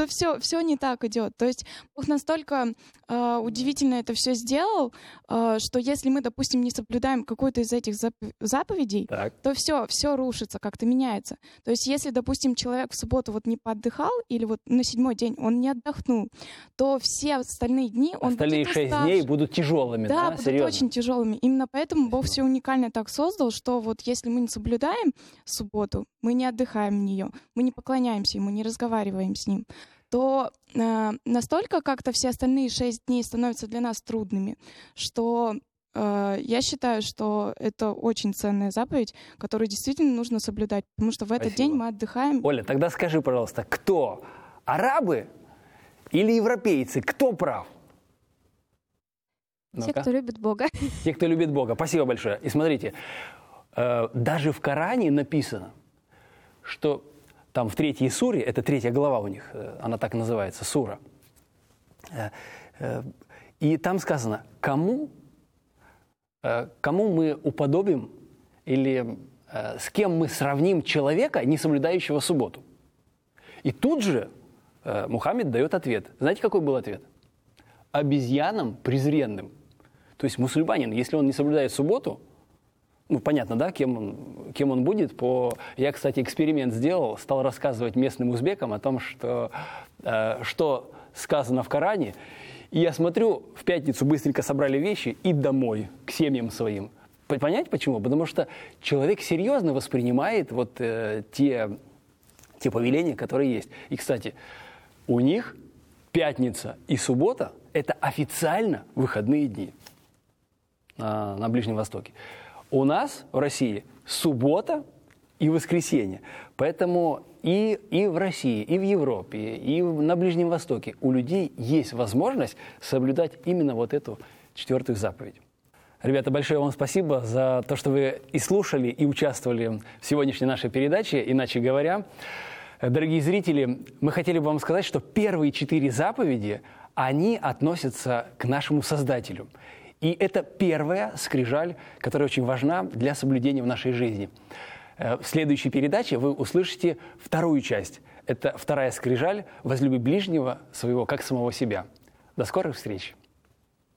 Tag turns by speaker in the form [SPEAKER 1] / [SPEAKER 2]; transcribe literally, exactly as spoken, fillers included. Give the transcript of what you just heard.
[SPEAKER 1] все, все не так идет. То есть Бог настолько э, удивительно это все сделал, э, что если мы, допустим, не соблюдаем какую-то из этих зап- заповедей,
[SPEAKER 2] Так.
[SPEAKER 1] то все, все рушится, как-то меняется. То есть если, допустим, человек в субботу вот не поотдыхал или вот на седьмой день он не отдохнул, то все остальные дни он
[SPEAKER 2] Остальные
[SPEAKER 1] будет
[SPEAKER 2] шесть
[SPEAKER 1] уставший.
[SPEAKER 2] дней будут тяжелыми, да?
[SPEAKER 1] Да, будут
[SPEAKER 2] Серьезно?
[SPEAKER 1] очень тяжелыми. Именно поэтому Бог все уникально так создал, что вот если мы не соблюдаем субботу, мы не отдыхаем в нее, мы не поклоняемся ему, не разговариваем с ним, то э, настолько как-то все остальные шесть дней становятся для нас трудными, что э, я считаю, что это очень ценная заповедь, которую действительно нужно соблюдать, потому что в этот
[SPEAKER 2] Спасибо.
[SPEAKER 1] день мы отдыхаем.
[SPEAKER 2] Оля, тогда скажи, пожалуйста, кто? Арабы или европейцы? Кто прав?
[SPEAKER 3] Те,
[SPEAKER 2] Ну-ка.
[SPEAKER 3] кто любит Бога.
[SPEAKER 2] Те, кто любит Бога. Спасибо большое. И смотрите, э, даже в Коране написано, что там в третьей суре, это третья глава у них, э, она так и называется, сура, э, э, и там сказано, кому, э, кому мы уподобим или э, с кем мы сравним человека, не соблюдающего субботу. И тут же э, Мухаммед дает ответ. Знаете, какой был ответ? Обезьянам презренным. То есть мусульманин, если он не соблюдает субботу, ну, понятно, да, кем он, кем он будет. По... Я, кстати, эксперимент сделал, стал рассказывать местным узбекам о том, что, э, что сказано в Коране. И я смотрю, в пятницу быстренько собрали вещи и домой, к семьям своим. Понять почему? Потому что человек серьезно воспринимает вот э, те, те повеления, которые есть. И, кстати, у них пятница и суббота – это официально выходные дни на, на Ближнем Востоке. У нас в России суббота и воскресенье. Поэтому и, и в России, и в Европе, и в, на Ближнем Востоке у людей есть возможность соблюдать именно вот эту четвертую заповедь. Ребята, большое вам спасибо за то, что вы и слушали, и участвовали в сегодняшней нашей передаче. Иначе говоря, дорогие зрители, мы хотели бы вам сказать, что первые четыре заповеди, они относятся к нашему Создателю. И это первая скрижаль, которая очень важна для соблюдения в нашей жизни. В следующей передаче вы услышите вторую часть. Это вторая скрижаль «Возлюби ближнего своего, как самого себя». До скорых встреч!